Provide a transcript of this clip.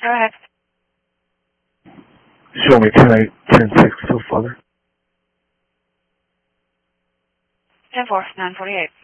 Go ahead. Show me 10-8-10-6 till father. 10-4, 948.